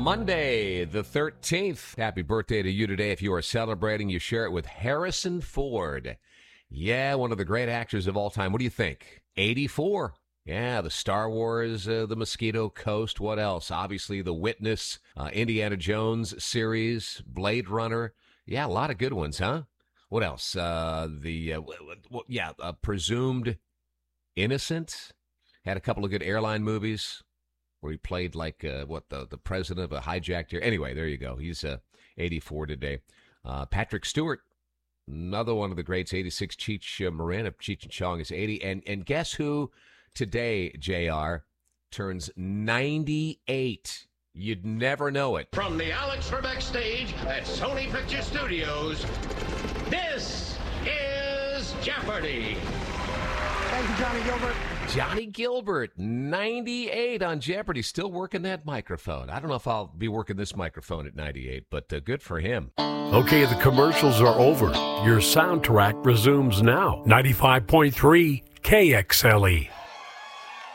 Monday, the 13th. Happy birthday to you today. If you are celebrating, you share it with Harrison Ford. Yeah, one of the great actors of all time. What do you think? 84. Yeah, the Star Wars, the Mosquito Coast. What else? Obviously, The Witness, Indiana Jones series, Blade Runner. Yeah, a lot of good ones, huh? What else? Presumed Innocent. Had a couple of good airline movies where he played like, the president of a hijacked air. Anyway, there you go. He's 84 today. Patrick Stewart, another one of the greats, 86. Cheech Marin of Cheech and Chong is 80. And guess who today, JR, turns 98? You'd never know it. From the Alex Trebek stage at Sony Picture Studios, this is Jeopardy! Thank you, Johnny Gilbert. Johnny Gilbert, 98 on Jeopardy, still working that microphone. I don't know if I'll be working this microphone at 98, but good for him. Okay, the commercials are over. Your soundtrack resumes now. 95.3 KXLE.